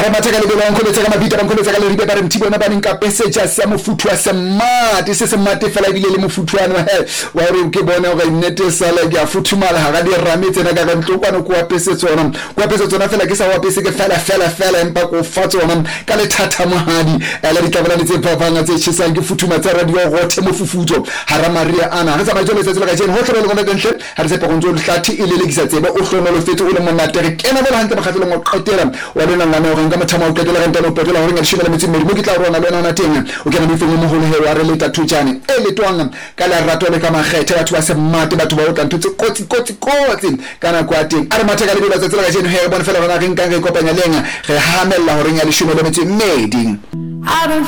ara mataka le bela nkholetsa ka mabita ba nkholetsa ka le ribe ba re mthibona ba nka peseja sa mofuthu wa semate se semate fela bile le mofuthwana wa re ke bona go innete sala ke a futhumala ha ga di rametse na ka ntlokwana ko apese tsona fela ke sa wa apese ke fela empa ko fa tsona ka le thatha mohadi la ditlabela le tse phapanga tse tshisa ke futhuma tsa radio go the mofufutso hara maria ana ga tsama jole tse ka jene ho tlhola le gona denhle ha re se pa gonzo hlathi ile le kitsa tseba o hlonolo fetse o le monate re kena bola hantle bakgatlelo ngo qetela wa lena ngana o renka mathama o qetela renta no petela ho renga shibela metsi mo ke tla rona lena na teng o kena di fengo mo ho le wa re le tathutsane le twanga ka la rato le ka makgethe batho ba se mmate batho ba o tla ntse kotsi kana kwa teng a re mathaka le bela tsa tsela ka jene he bona fela rona re nka re kopanya lenga re hamella ho renga le shibela metsi meding